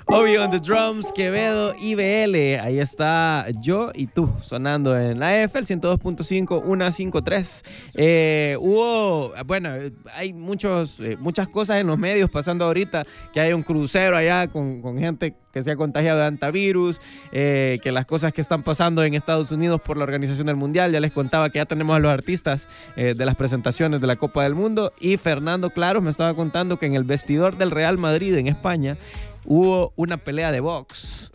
Obi on the drums, Quevedo, IBL. Ahí está Yo y Tú sonando en la AF, el 102.5, 153. Hay muchas cosas en los medios pasando ahorita, que hay un crucero allá con gente que se ha contagiado de antivirus, que las cosas que están pasando en Estados Unidos por la Organización del Mundial. Ya les contaba que ya tenemos a los artistas de las presentaciones de la Copa del Mundo, y Fernando Claros me estaba contando que en el vestidor del Real Madrid en España hubo una pelea de box.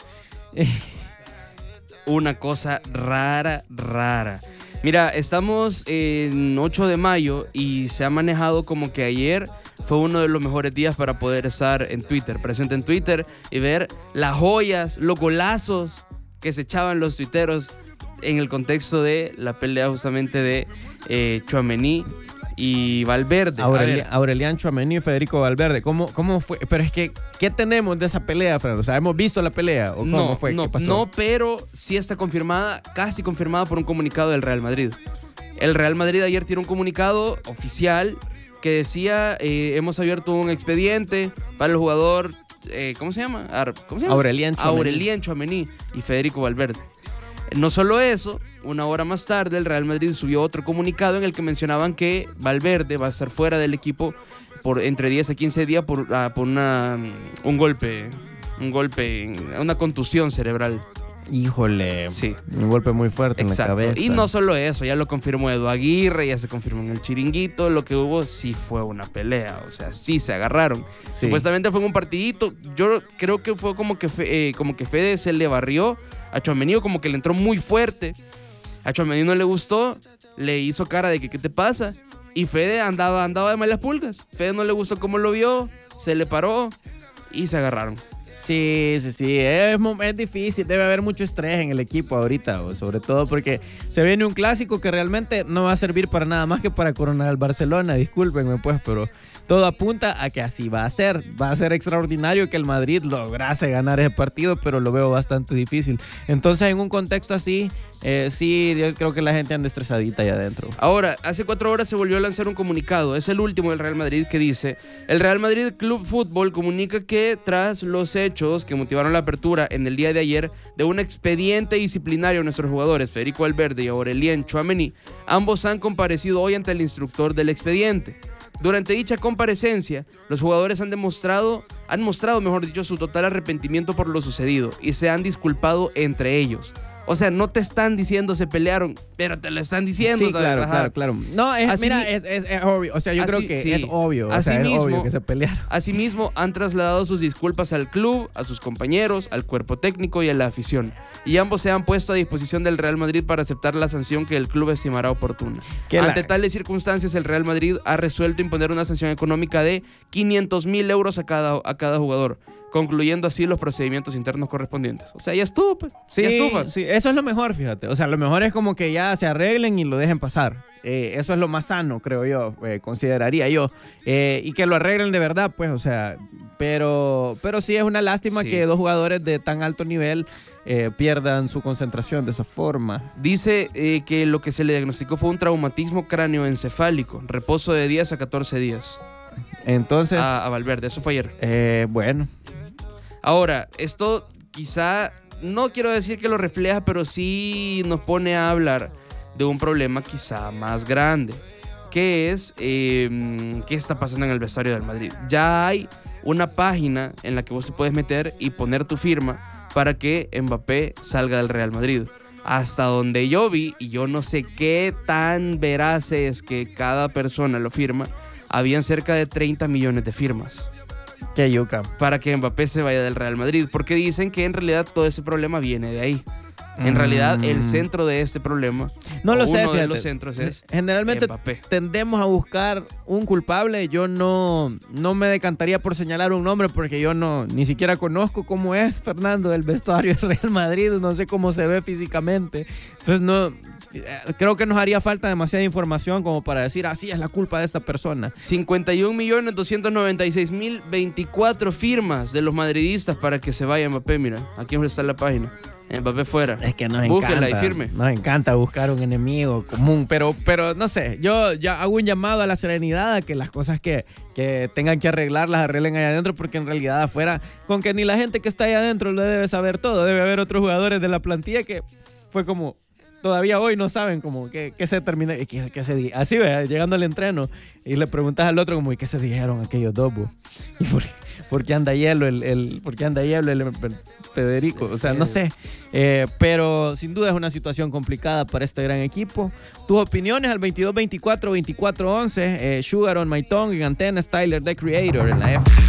Una cosa rara. Mira, estamos en 8 de mayo y se ha manejado como que ayer fue uno de los mejores días para poder estar en Twitter, presente en Twitter, y ver las joyas, los golazos que se echaban los tuiteros en el contexto de la pelea justamente de Tchouaméni y Valverde. Aurelian Tchouaméni y Federico Valverde. ¿Cómo fue? Pero es que, ¿qué tenemos de esa pelea, Fernando? O sea, ¿hemos visto la pelea? ¿O cómo fue? ¿Qué pasó? No, pero sí está confirmada, casi confirmada por un comunicado del Real Madrid. El Real Madrid ayer tiró un comunicado oficial que decía, hemos abierto un expediente para el jugador, ¿cómo se llama? Aurelian Tchouaméni y Federico Valverde. No solo eso, una hora más tarde el Real Madrid subió otro comunicado en el que mencionaban que Valverde va a estar fuera del equipo por entre 10 a 15 días por un golpe, una contusión cerebral. Híjole, sí. Un golpe muy fuerte. Exacto. En la cabeza. Y no solo eso, ya lo confirmó Edu Aguirre, ya se confirmó en el Chiringuito, lo que hubo sí fue una pelea, o sea, sí se agarraron. Sí. Supuestamente fue un partidito, yo creo que fue como que Fede se le barrió a Tchouaméni, como que le entró muy fuerte. A Tchouaméni no le gustó, le hizo cara de que ¿qué te pasa? Y Fede andaba de malas pulgas. Fede no le gustó cómo lo vio, se le paró y se agarraron. Sí, es difícil, debe haber mucho estrés en el equipo ahorita, sobre todo porque se viene un clásico que realmente no va a servir para nada más que para coronar al Barcelona, discúlpenme pues, pero todo apunta a que así va a ser extraordinario que el Madrid lograse ganar ese partido, pero lo veo bastante difícil. Entonces, en un contexto así, sí, yo creo que la gente anda estresadita allá adentro. Ahora, hace 4 horas se volvió a lanzar un comunicado, es el último del Real Madrid, que dice: el Real Madrid Club Fútbol comunica que tras los hechos que motivaron la apertura en el día de ayer de un expediente disciplinario a nuestros jugadores Federico Valverde y Aurelian Tchouaméni, ambos han comparecido hoy ante el instructor del expediente. Durante dicha comparecencia, los jugadores han mostrado, su total arrepentimiento por lo sucedido y se han disculpado entre ellos. O sea, no te están diciendo se pelearon, pero te lo están diciendo. Sí, ¿sabes? Claro. No, es obvio. O sea, yo creo que sí, es obvio. Es obvio que se pelearon. Asimismo, han trasladado sus disculpas al club, a sus compañeros, al cuerpo técnico y a la afición. Y ambos se han puesto a disposición del Real Madrid para aceptar la sanción que el club estimará oportuna. Ante tales circunstancias, el Real Madrid ha resuelto imponer una sanción económica de 500,000 euros a cada jugador, concluyendo así los procedimientos internos correspondientes. O sea, ya estuvo, pues. Sí, eso es lo mejor, fíjate. O sea, lo mejor es como que ya se arreglen y lo dejen pasar. Eso es lo más sano, creo yo, consideraría yo. Y que lo arreglen de verdad, pues, o sea. Pero sí es una lástima que dos jugadores de tan alto nivel pierdan su concentración de esa forma. Dice que lo que se le diagnosticó fue un traumatismo cráneoencefálico, reposo de 10 a 14 días. Entonces... A Valverde, eso fue ayer. Bueno. Ahora, esto quizá, no quiero decir que lo refleja, pero sí nos pone a hablar de un problema quizá más grande, que es qué está pasando en el vestuario del Madrid. Ya hay una página en la que vos te puedes meter y poner tu firma para que Mbappé salga del Real Madrid. Hasta donde yo vi, y yo no sé qué tan veraz es que cada persona lo firma, habían cerca de 30 millones de firmas. Qué yuca. Para que Mbappé se vaya del Real Madrid, porque dicen que en realidad todo ese problema viene de ahí. En realidad, el centro de este problema, no lo sé, uno de los centros es generalmente Mbappé. Tendemos a buscar un culpable. Yo no me decantaría por señalar un nombre porque yo ni siquiera conozco cómo es Fernando el vestuario del Real Madrid, no sé cómo se ve físicamente. Entonces creo que nos haría falta demasiada información como para decir así es la culpa de esta persona. 51.296.024 firmas de los madridistas para que se vaya Mbappé. Mira, aquí está la página. Mbappé fuera. Es que nos Búsquela encanta. y firme. Nos encanta buscar un enemigo común, pero no sé, yo ya hago un llamado a la serenidad, a que las cosas que tengan que arreglar, las arreglen allá adentro, porque en realidad afuera, con que ni la gente que está allá adentro lo debe saber todo, debe haber otros jugadores de la plantilla que fue como... Todavía hoy no saben como que se termina, que se así ve, llegando al entreno y le preguntas al otro como, ¿y qué se dijeron aquellos dos? ¿Y por qué anda hielo por qué anda hielo el Federico? O sea, no sé. Pero sin duda es una situación complicada para este gran equipo. Tus opiniones al 22-24-24-11, Sugar on My Tongue, en Antennas, Tyler, The Creator, en la F.